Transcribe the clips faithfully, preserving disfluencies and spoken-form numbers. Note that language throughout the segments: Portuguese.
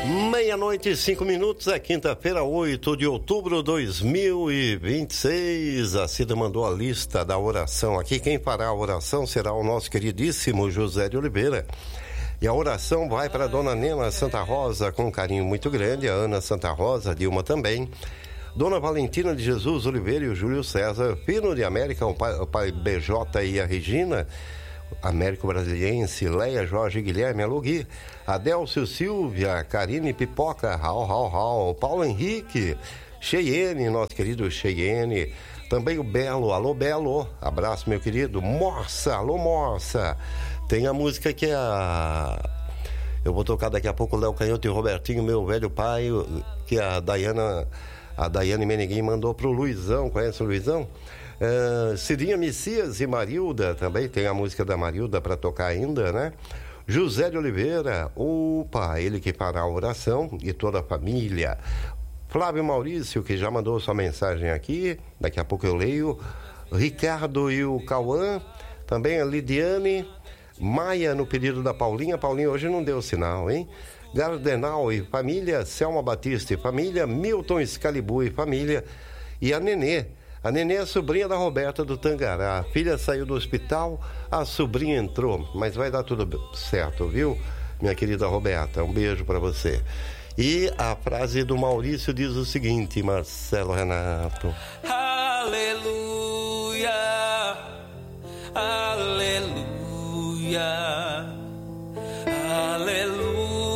Meia-noite e cinco minutos, é quinta-feira, oito de outubro de dois mil e vinte e seis. A Cida mandou a lista da oração aqui. Quem fará a oração será o nosso queridíssimo José de Oliveira. E a oração vai para a dona Nena Santa Rosa com um carinho muito grande, a Ana Santa Rosa, a Dilma também. Dona Valentina de Jesus Oliveira e o Júlio César, Pino de América, o pai, o pai B J e a Regina, Américo Brasiliense, Leia, Jorge, Guilherme, Alugui, Adélcio Silvia, Karine Pipoca, Raul, Raul, Raul, Paulo Henrique, Cheyenne, nosso querido Cheyenne, também o Belo, alô Belo, abraço meu querido, Morsa, alô Morsa, tem a música que é a... eu vou tocar daqui a pouco o Léo Canhoto e o Robertinho, meu velho pai, que a Dayana, a Daiane Meneguin mandou pro Luizão, conhece o Luizão? Uh, Cidinha Messias e Marilda, também tem a música da Marilda para tocar ainda, né? José de Oliveira, opa, ele que fará a oração e toda a família. Flávio Maurício, que já mandou sua mensagem aqui, daqui a pouco eu leio. Ricardo e o Cauã, também a Lidiane, Maia no pedido da Paulinha, Paulinha hoje não deu sinal, hein? Gardenal e família, Selma Batista e família, Milton Excalibur e família, e a Nenê. A Nenê é a sobrinha da Roberta do Tangará. A filha saiu do hospital, a sobrinha entrou. Mas vai dar tudo certo, viu, minha querida Roberta? Um beijo pra você. E a frase do Maurício diz o seguinte, Marcelo Renato. Aleluia, aleluia, aleluia.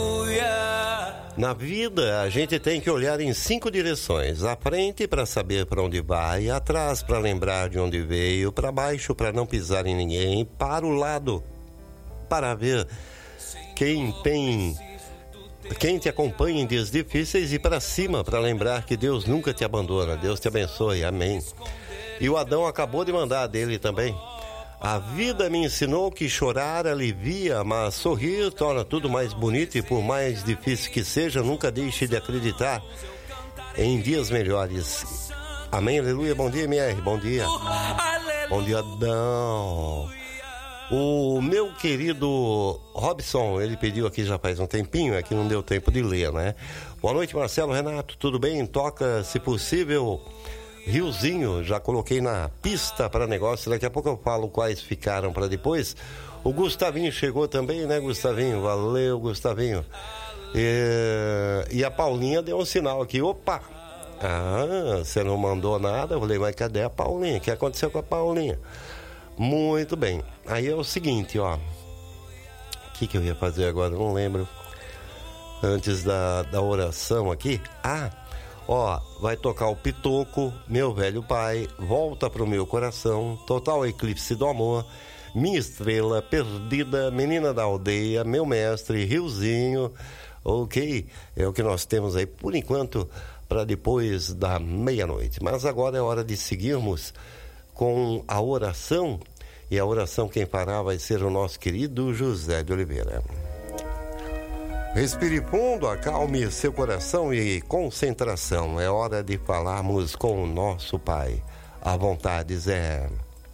Na vida, a gente tem que olhar em cinco direções. À frente para saber para onde vai, atrás para lembrar de onde veio, para baixo para não pisar em ninguém, para o lado para ver quem tem, quem te acompanha em dias difíceis, e para cima para lembrar que Deus nunca te abandona. Deus te abençoe, amém. E o Adão acabou de mandar dele também. A vida me ensinou que chorar alivia, mas sorrir torna tudo mais bonito, e por mais difícil que seja, nunca deixe de acreditar em dias melhores. Amém, aleluia. Bom dia, M R, bom dia. Bom dia, Adão. O meu querido Robson, ele pediu aqui já faz um tempinho, aqui não deu tempo de ler, né? Boa noite, Marcelo, Renato, tudo bem? Toca, se possível, Riozinho, já coloquei na pista para negócio, daqui a pouco eu falo quais ficaram para depois. O Gustavinho chegou também, né, Gustavinho? Valeu, Gustavinho. E, e a Paulinha deu um sinal aqui, opa! Ah, você não mandou nada? Eu falei, mas cadê a Paulinha? O que aconteceu com a Paulinha? Muito bem, aí é o seguinte, ó. O que que eu ia fazer agora? Não lembro. Antes da, da oração aqui. Ah! Ó, vai tocar o Pitoco, Meu Velho Pai, Volta Pro Meu Coração, Total Eclipse do Amor, Minha Estrela, Perdida, Menina da Aldeia, Meu Mestre, Riozinho, ok? É o que nós temos aí por enquanto para depois da meia-noite. Mas agora é hora de seguirmos com a oração, e a oração quem fará vai ser o nosso querido José de Oliveira. Respire fundo, acalme seu coração e concentração. É hora de falarmos com o nosso Pai. À vontade, Zé.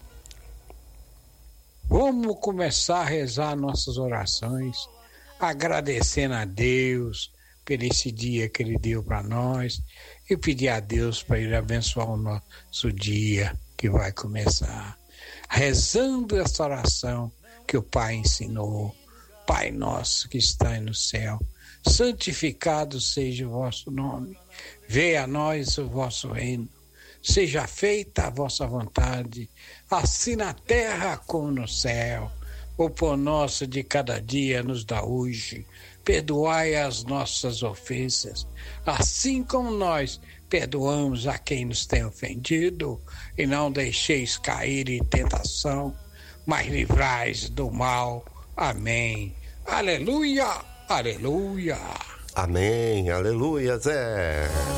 Vamos começar a rezar nossas orações, agradecendo a Deus por esse dia que Ele deu para nós, e pedir a Deus para Ele abençoar o nosso dia que vai começar. Rezando essa oração que o Pai ensinou. Pai nosso que está no céu, santificado seja o vosso nome. Venha a nós o vosso reino. Seja feita a vossa vontade, assim na terra como no céu. O pão nosso de cada dia nos dá hoje. Perdoai as nossas ofensas, assim como nós perdoamos a quem nos tem ofendido. E não deixeis cair em tentação, mas livrai-nos do mal. Amém. Aleluia, aleluia. Amém, aleluia, Zé.